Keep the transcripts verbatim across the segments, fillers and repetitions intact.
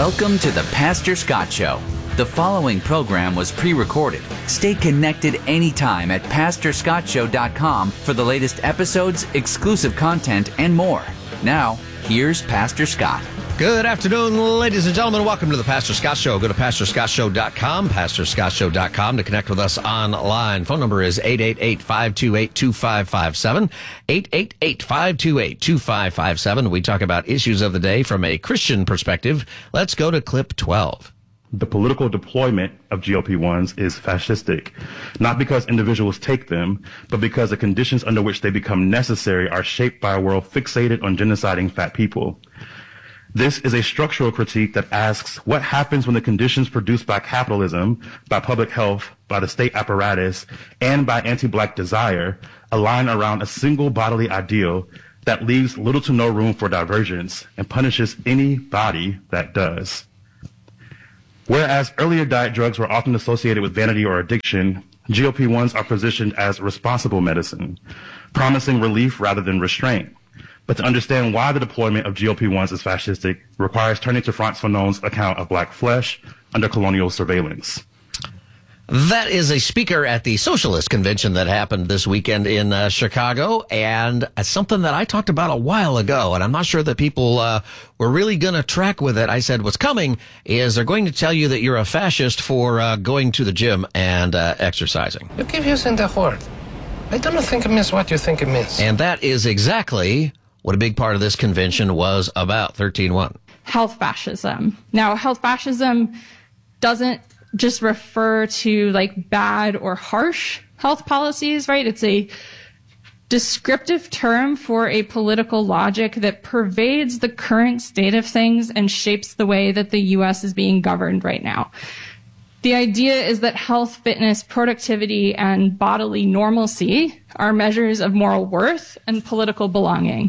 Welcome to the Pastor Scott Show. The following program was pre-recorded. Stay connected anytime at pastor scott show dot com for the latest episodes, exclusive content, and more. Now, here's Pastor Scott. Good afternoon, ladies and gentlemen. Welcome to the Pastor Scott Show. Go to pastor scott show dot com, pastor scott show dot com to connect with us online. Phone number is eight eight eight, five two eight, two five five seven, eight eight eight, five two eight, two five five seven. We talk about issues of the day from a Christian perspective. Let's go to clip twelve. The political deployment of G L P ones is fascistic, not because individuals take them, but because the conditions under which they become necessary are shaped by a world fixated on genociding fat people. This is a structural critique that asks what happens when the conditions produced by capitalism, by public health, by the state apparatus, and by anti-black desire align around a single bodily ideal that leaves little to no room for divergence and punishes any body that does. Whereas earlier diet drugs were often associated with vanity or addiction, G L P ones are positioned as responsible medicine, promising relief rather than restraint. But to understand why the deployment of G L P ones is fascistic requires turning to Frantz Fanon's account of black flesh under colonial surveillance. That is a speaker at the Socialist Convention that happened this weekend in uh, Chicago, and uh, something that I talked about a while ago, and I'm not sure that people uh, were really going to track with it. I said what's coming is they're going to tell you that you're a fascist for uh, going to the gym and uh, exercising. You keep using the word. I don't think it means what you think it means. And that is exactly what a big part of this convention was about. thirteen one. Health fascism. Now, health fascism doesn't just refer to like bad or harsh health policies, right? It's a descriptive term for a political logic that pervades the current state of things and shapes the way that the U S is being governed right now. The idea is that health, fitness, productivity, and bodily normalcy are measures of moral worth and political belonging.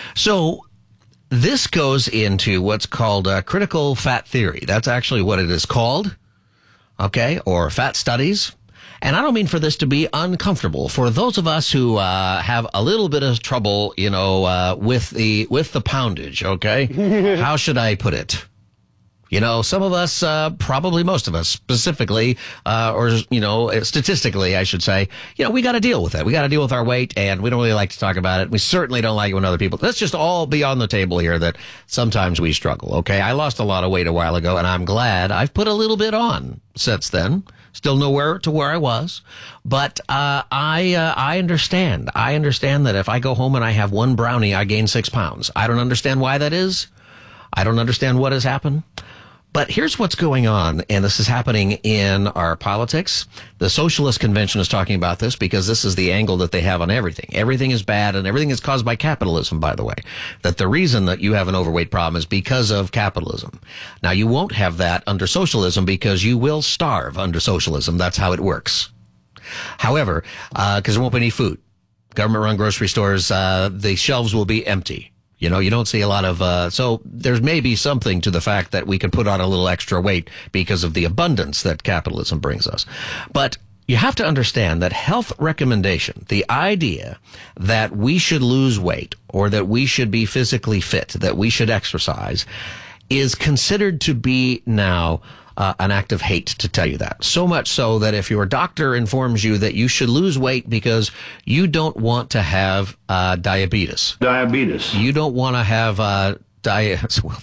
So this goes into what's called uh, critical fat theory. That's actually what it is called, okay, or fat studies. And I don't mean for this to be uncomfortable for those of us who uh, have a little bit of trouble, you know, uh, with the with the poundage, okay? How should I put it? You know, some of us, uh, probably most of us specifically, uh, or, you know, statistically, I should say, you know, we got to deal with it. We got to deal with our weight, and we don't really like to talk about it. We certainly don't like it when other people, let's just all be on the table here that sometimes we struggle. Okay. I lost a lot of weight a while ago, and I'm glad I've put a little bit on since then. Still nowhere to where I was, but, uh, I, uh, I understand. I understand that if I go home and I have one brownie, I gain six pounds. I don't understand why that is. I don't understand what has happened. But here's what's going on, and this is happening in our politics. The Socialist Convention is talking about this because this is the angle that they have on everything. Everything is bad, and everything is caused by capitalism, by the way. That the reason that you have an overweight problem is because of capitalism. Now, you won't have that under socialism because you will starve under socialism. That's how it works. However, uh, because there won't be any food. Government-run grocery stores, uh, the shelves will be empty. You know, you don't see a lot of, uh, so there may be something to the fact that we can put on a little extra weight because of the abundance that capitalism brings us. But you have to understand that health recommendation, the idea that we should lose weight or that we should be physically fit, that we should exercise, is considered to be now Uh, an act of hate, to tell you that. So much so that if your doctor informs you that you should lose weight because you don't want to have uh, diabetes. Diabetes. You don't want to have uh, di-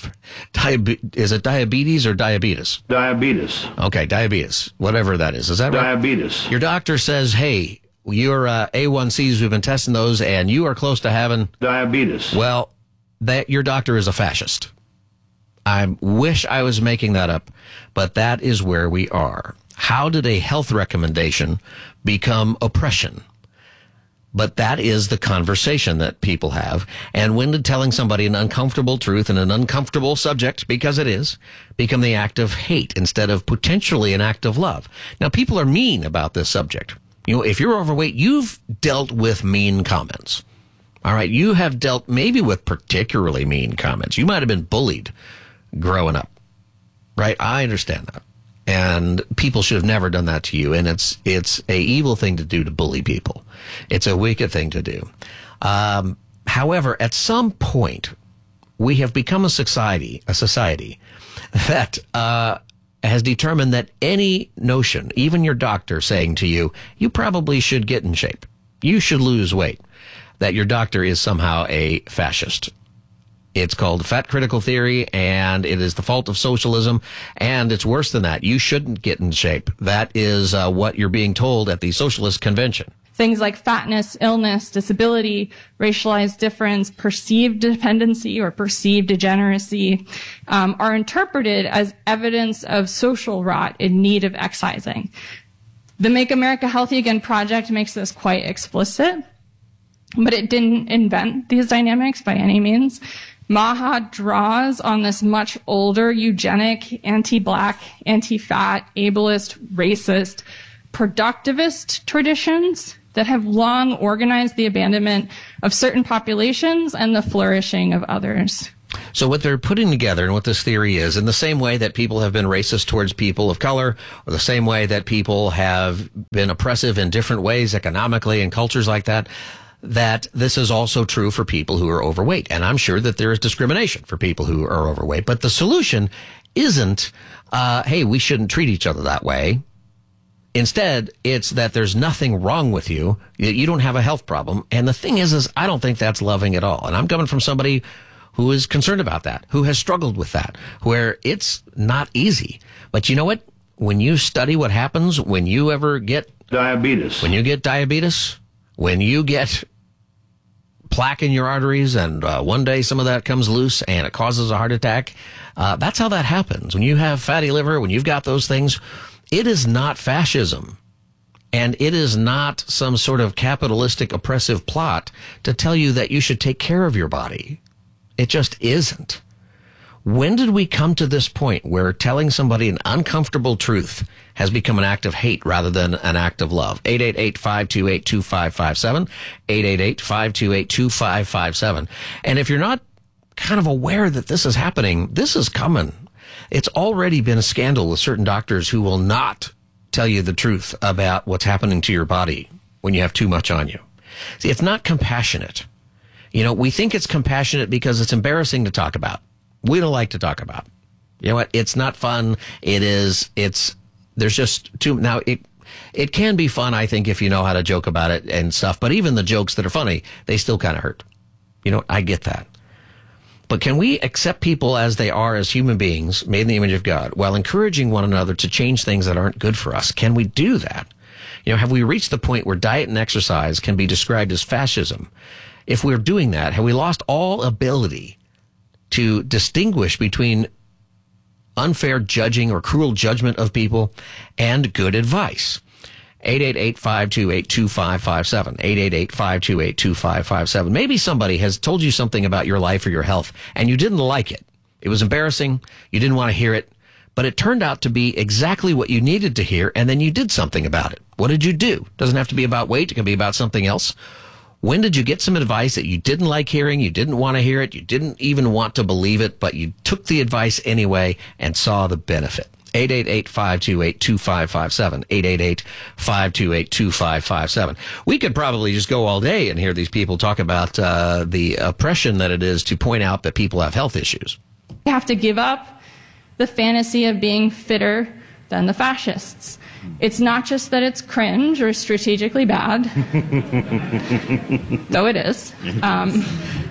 diabe- is it diabetes or diabetes? Diabetes. Okay, diabetes. Whatever that is. Is that right? Diabetes. Your doctor says, hey, your uh, A one C's, we've been testing those, and you are close to having diabetes. Well, that your doctor is a fascist. I wish I was making that up, but that is where we are. How did a health recommendation become oppression? But that is the conversation that people have. And when did telling somebody an uncomfortable truth and an uncomfortable subject, because it is, become the act of hate instead of potentially an act of love? Now, people are mean about this subject. You know, if you're overweight, you've dealt with mean comments. All right, you have dealt maybe with particularly mean comments. You might have been bullied growing up, right? I understand that. And people should have never done that to you. And it's, it's a evil thing to do to bully people. It's a wicked thing to do. Um, however, at some point, we have become a society, a society that uh, has determined that any notion, even your doctor saying to you, you probably should get in shape, you should lose weight, that your doctor is somehow a fascist. It's called fat critical theory, and it is the fault of socialism, and it's worse than that. You shouldn't get in shape. That is uh, what you're being told at the Socialist Convention. Things like fatness, illness, disability, racialized difference, perceived dependency or perceived degeneracy um, are interpreted as evidence of social rot in need of excising. The Make America Healthy Again project makes this quite explicit, but it didn't invent these dynamics by any means. Maha draws on this much older eugenic, anti-black, anti-fat, ableist, racist, productivist traditions that have long organized the abandonment of certain populations and the flourishing of others. So what they're putting together and what this theory is, in the same way that people have been racist towards people of color, or the same way that people have been oppressive in different ways economically and cultures like that, that this is also true for people who are overweight. And I'm sure that there is discrimination for people who are overweight. But the solution isn't, uh, hey, we shouldn't treat each other that way. Instead, it's that there's nothing wrong with you. You don't have a health problem. And the thing is, is I don't think that's loving at all. And I'm coming from somebody who is concerned about that, who has struggled with that, where it's not easy. But you know what? When you study what happens when you ever get diabetes, when you get diabetes, when you get plaque in your arteries, and uh, one day some of that comes loose and it causes a heart attack. Uh, that's how that happens. When you have fatty liver, when you've got those things, it is not fascism. And it is not some sort of capitalistic oppressive plot to tell you that you should take care of your body. It just isn't. When did we come to this point where telling somebody an uncomfortable truth has become an act of hate rather than an act of love? eight eight eight, five two eight, two five five seven, eight eight eight, five two eight, two five five seven. And if you're not kind of aware that this is happening, this is coming. It's already been a scandal with certain doctors who will not tell you the truth about what's happening to your body when you have too much on you. See, it's not compassionate. You know, we think it's compassionate because it's embarrassing to talk about. We don't like to talk about. You know what? It's not fun. It is, it's, there's just too, now it, it can be fun, I think, if you know how to joke about it and stuff, but even the jokes that are funny, they still kind of hurt. You know, I get that. But can we accept people as they are, as human beings, made in the image of God, while encouraging one another to change things that aren't good for us? Can we do that? You know, have we reached the point where diet and exercise can be described as fascism? If we're doing that, have we lost all ability to distinguish between unfair judging or cruel judgment of people and good advice? eight eight eight, five two eight, two five five seven, eight eight eight, five two eight, two five five seven. Maybe somebody has told you something about your life or your health, and you didn't like it. It was embarrassing. You didn't want to hear it, but it turned out to be exactly what you needed to hear, and then you did something about it. What did you do? Doesn't have to be about weight. It can be about something else. When did you get some advice that you didn't like hearing, you didn't want to hear it, you didn't even want to believe it, but you took the advice anyway and saw the benefit? eight eight eight, five two eight, two five five seven, eight eight eight, five two eight, two five five seven. We could probably just go all day and hear these people talk about uh, the oppression that it is to point out that people have health issues. We have to give up the fantasy of being fitter than the fascists. It's not just that it's cringe or strategically bad, though it is. Um,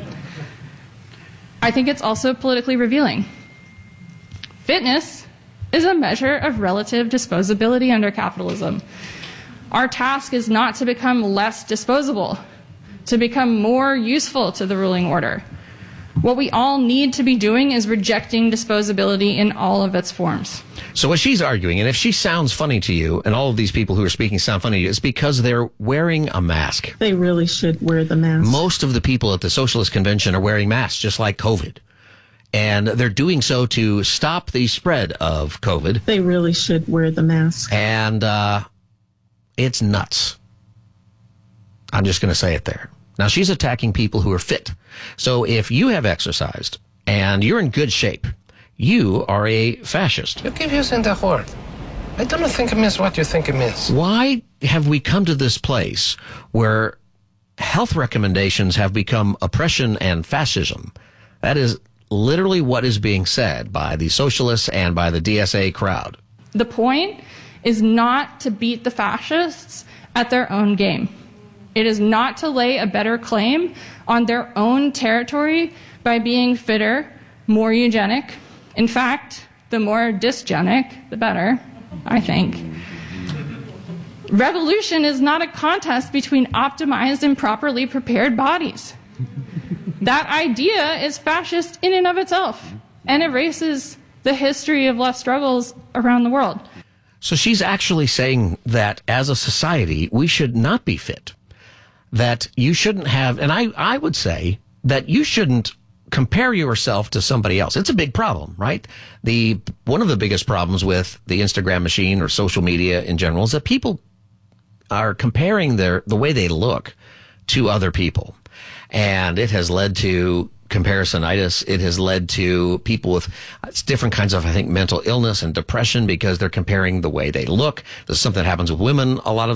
I think it's also politically revealing. Fitness is a measure of relative disposability under capitalism. Our task is not to become less disposable, to become more useful to the ruling order. What we all need to be doing is rejecting disposability in all of its forms. So what she's arguing, and if she sounds funny to you, and all of these people who are speaking sound funny to you, it's because they're wearing a mask. They really should wear the mask. Most of the people at the Socialist Convention are wearing masks, just like COVID. And they're doing so to stop the spread of COVID. They really should wear the mask. And uh, it's nuts. I'm just going to say it there. Now, she's attacking people who are fit. So if you have exercised and you're in good shape, you are a fascist. You keep using the word. I don't think it means what you think it means. Why have we come to this place where health recommendations have become oppression and fascism? That is literally what is being said by the socialists and by the D S A crowd. The point is not to beat the fascists at their own game. It is not to lay a better claim on their own territory by being fitter, more eugenic. In fact, the more dysgenic, the better, I think. Revolution is not a contest between optimized and properly prepared bodies. That idea is fascist in and of itself and erases the history of left struggles around the world. So she's actually saying that as a society, we should not be fit. That you shouldn't have, and I, I would say that you shouldn't compare yourself to somebody else. It's a big problem, right? The one of the biggest problems with the Instagram machine or social media in general is that people are comparing their the way they look to other people. And it has led to comparisonitis. It has led to people with it's different kinds of, I think, mental illness and depression because they're comparing the way they look. There's something that happens with women a lot of